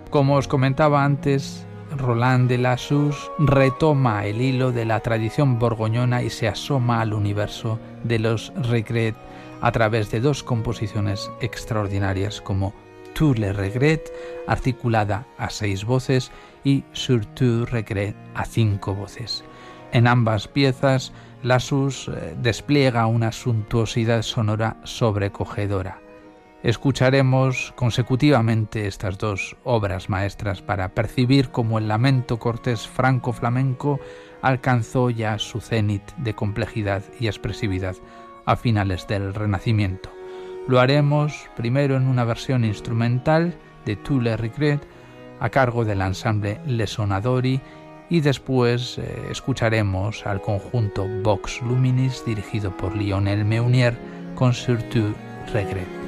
Como os comentaba antes, Roland de Lassus retoma el hilo de la tradición borgoñona y se asoma al universo de los regrets a través de dos composiciones extraordinarias como Tous les regrets, articulada a 6 voces, y Surtout regret, a 5 voces. En ambas piezas, Lassus despliega una suntuosidad sonora sobrecogedora. Escucharemos consecutivamente estas dos obras maestras para percibir cómo el lamento cortés franco-flamenco alcanzó ya su cenit de complejidad y expresividad a finales del Renacimiento. Lo haremos primero en una versión instrumental de Tous les regrets a cargo del ensamble Les Sonadori y después escucharemos al conjunto Vox Luminis dirigido por Lionel Meunier con Surtout regret.